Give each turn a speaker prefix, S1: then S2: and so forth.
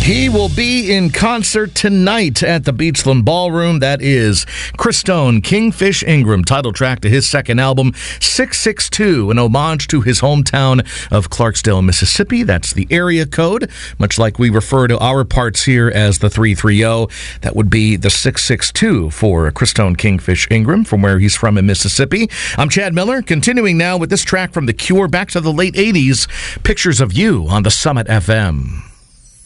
S1: He will be in concert tonight at the Beachland Ballroom. That is Chris Stone, Kingfish Ingram, title track to his second album, 662, an homage to his hometown of Clarksdale, Mississippi. That's the area code, much like we refer to our parts here as the 330. That would be the 662 for Chris Stone, Kingfish Ingram, from where he's from in Mississippi. I'm Chad Miller, continuing now with this track from The Cure back to the late 80s, Pictures of You on the Summit FM.